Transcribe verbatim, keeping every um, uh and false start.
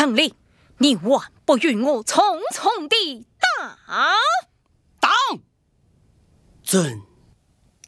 传令，你万不与我匆匆地打。 当。朕